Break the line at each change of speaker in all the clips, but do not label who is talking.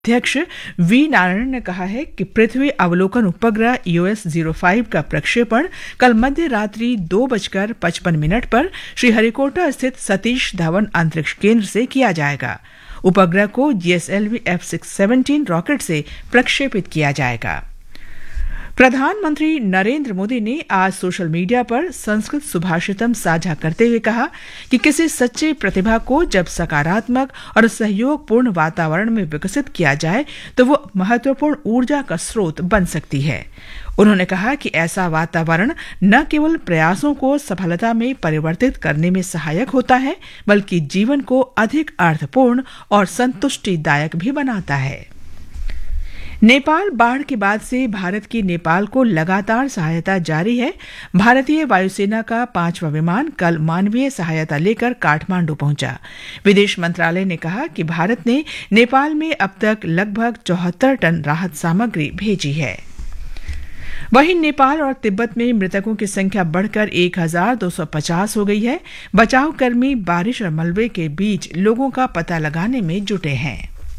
अध्यक्ष वी नारायण ने कहा है कि पृथ्वी अवलोकन उपग्रह EOS-05 का प्रक्षेपण कल मध्य रात्रि 2:55 पर श्रीहरिकोटा स्थित सतीश धवन अंतरिक्ष केंद्र से किया जाएगा। उपग्रह को GSLV F617 रॉकेट से प्रक्षेपित किया जाएगा। प्रधानमंत्री नरेंद्र मोदी ने आज सोशल मीडिया पर संस्कृत सुभाषितम साझा करते हुए कहा कि किसी सच्ची प्रतिभा को जब सकारात्मक और सहयोगपूर्ण वातावरण में विकसित किया जाए तो वो महत्वपूर्ण ऊर्जा का स्रोत बन सकती है। उन्होंने कहा कि ऐसा वातावरण न केवल प्रयासों को सफलता में परिवर्तित करने में सहायक होता है, बल्कि जीवन को अधिक अर्थपूर्ण और संतुष्टिदायक भी बनाता है। नेपाल बाढ़ के बाद से भारत की नेपाल को लगातार सहायता जारी है। भारतीय वायुसेना का 5वां विमान कल मानवीय सहायता लेकर काठमांडू पहुंचा। विदेश मंत्रालय ने कहा कि भारत ने नेपाल में अब तक लगभग 74 टन राहत सामग्री भेजी है। वहीं नेपाल और तिब्बत में मृतकों की संख्या बढ़कर 1250 हो गई है। बचाव कर्मी बारिश और मलबे के बीच लोगों का पता लगाने में जुटे हैं।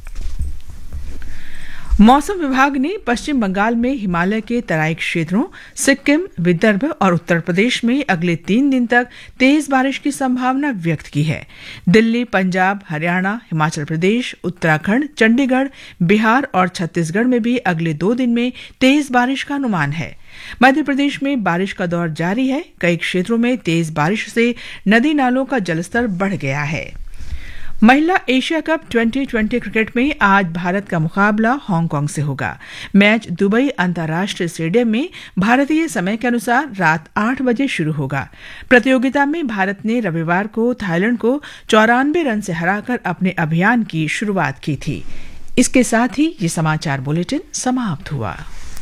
मौसम विभाग ने पश्चिम बंगाल में हिमालय के तराई क्षेत्रों, सिक्किम, विदर्भ और उत्तर प्रदेश में अगले 3 दिन तक तेज बारिश की संभावना व्यक्त की है। दिल्ली, पंजाब, हरियाणा, हिमाचल प्रदेश, उत्तराखंड, चंडीगढ़, बिहार और छत्तीसगढ़ में भी अगले 2 दिन में तेज बारिश का अनुमान है। मध्य प्रदेश में बारिश का दौर जारी है। कई क्षेत्रों में तेज बारिश से नदी नालों का जलस्तर बढ़ गया है। महिला एशिया कप 2020 क्रिकेट में आज भारत का मुकाबला हांगकांग से होगा। मैच दुबई अंतर्राष्ट्रीय स्टेडियम में भारतीय समय के अनुसार रात 8 बजे शुरू होगा। प्रतियोगिता में भारत ने रविवार को थाईलैंड को 94 रन से हराकर अपने अभियान की शुरुआत की थी। इसके साथ ही ये समाचार बुलेटिन समाप्त हुआ।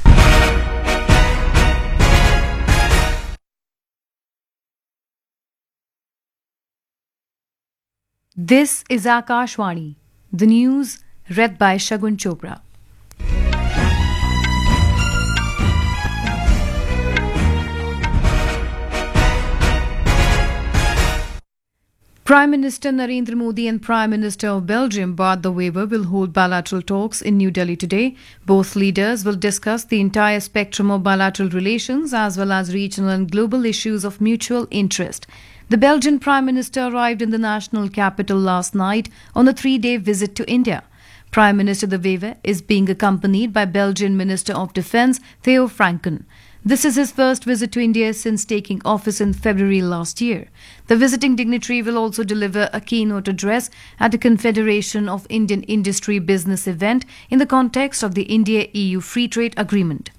This is Akashvani, the news read by Shagun Chopra. Prime Minister Narendra Modi and Prime Minister of Belgium, Bart De Wever, will hold bilateral talks in New Delhi today. Both leaders will discuss the entire spectrum of bilateral relations as well as regional and global issues of mutual interest. The Belgian Prime Minister arrived in the national capital last night on a 3-day visit to India. Prime Minister De Wever is being accompanied by Belgian Minister of Defence Theo Franken. This is his first visit to India since taking office in February last year. The visiting dignitary will also deliver a keynote address at a Confederation of Indian Industry business event in the context of the India-EU Free Trade Agreement.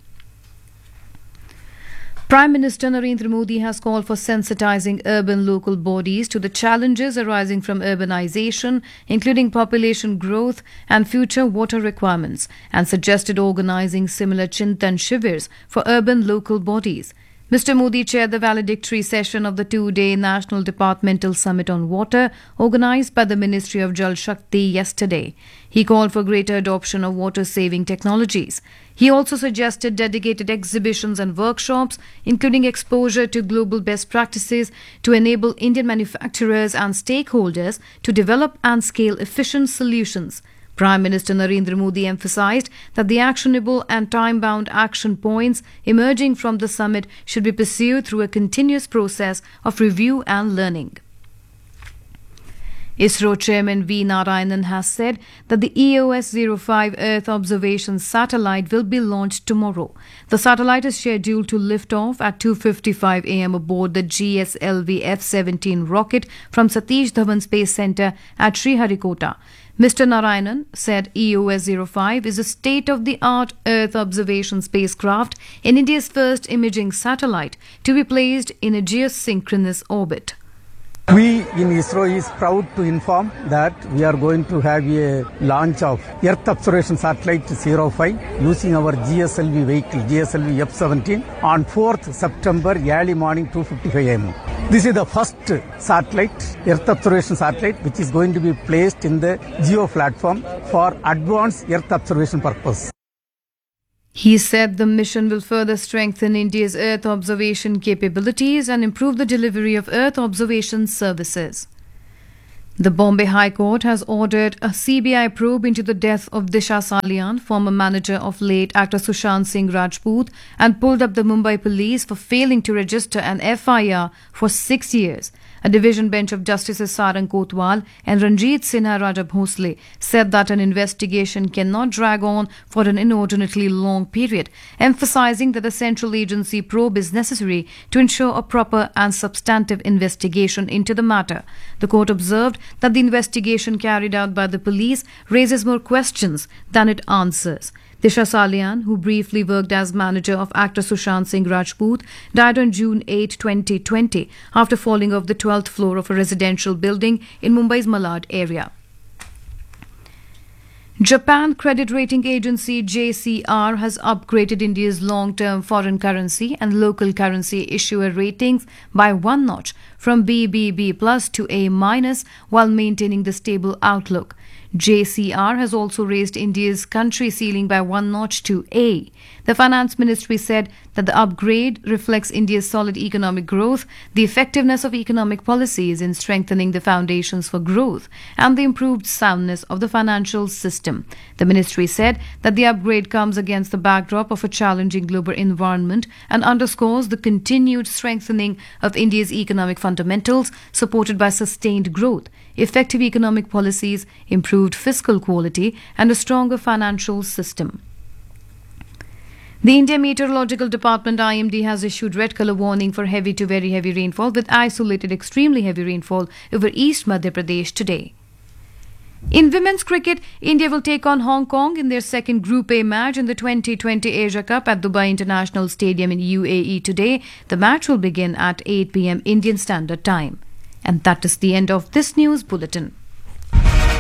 Prime Minister Narendra Modi has called for sensitizing urban local bodies to the challenges arising from urbanization, including population growth and future water requirements, and suggested organizing similar Chintan Shivers for urban local bodies. Mr. Modi chaired the valedictory session of the 2-day National Departmental Summit on Water organized by the Ministry of Jal Shakti yesterday. He called for greater adoption of water-saving technologies. He also suggested dedicated exhibitions and workshops, including exposure to global best practices to enable Indian manufacturers and stakeholders to develop and scale efficient solutions. Prime Minister Narendra Modi emphasized that the actionable and time-bound action points emerging from the summit should be pursued through a continuous process of review and learning. ISRO Chairman V. Narayanan has said that the EOS-05 Earth observation satellite will be launched tomorrow. The satellite is scheduled to lift off at 2:55 a.m. aboard the GSLV F-17 rocket from Satish Dhawan Space Center at Sriharikota. Mr. Narayanan said EOS-05 is a state-of-the-art Earth observation spacecraft and India's first imaging satellite to be placed in a geosynchronous orbit.
We in ISRO is proud to inform that we are going to have a launch of Earth Observation Satellite 05 using our GSLV vehicle, GSLV F-17 on 4th September early morning 2:55 am. This is the first satellite, Earth Observation Satellite, which is going to be placed in the GEO platform for advanced Earth observation purpose.
He said the mission will further strengthen India's Earth observation capabilities and improve the delivery of Earth observation services. The Bombay High Court has ordered a CBI probe into the death of Disha Salian, former manager of late actor Sushant Singh Rajput, and pulled up the Mumbai police for failing to register an FIR for 6 years. A division bench of Justices Sarang Kotwal and Ranjit Sinha Raja Bhosle said that an investigation cannot drag on for an inordinately long period, emphasizing that the central agency probe is necessary to ensure a proper and substantive investigation into the matter. The court observed that the investigation carried out by the police raises more questions than it answers. Disha Salian, who briefly worked as manager of actor Sushant Singh Rajput, died on June 8, 2020, after falling off the 12th floor of a residential building in Mumbai's Malad area. Japan credit rating agency JCR has upgraded India's long-term foreign currency and local currency issuer ratings by one notch from BBB plus to A minus while maintaining the stable outlook. JCR has also raised India's country ceiling by one notch to A. The Finance Ministry said that the upgrade reflects India's solid economic growth, the effectiveness of economic policies in strengthening the foundations for growth, and the improved soundness of the financial system. The ministry said that the upgrade comes against the backdrop of a challenging global environment and underscores the continued strengthening of India's economic fundamentals, supported by sustained growth, effective economic policies, improved fiscal quality, and a stronger financial system. The India Meteorological Department IMD has issued red colour warning for heavy to very heavy rainfall with isolated extremely heavy rainfall over East Madhya Pradesh today. In women's cricket, India will take on Hong Kong in their second Group A match in the 2020 Asia Cup at Dubai International Stadium in UAE today. The match will begin at 8 p.m. Indian Standard Time. And that is the end of this news bulletin.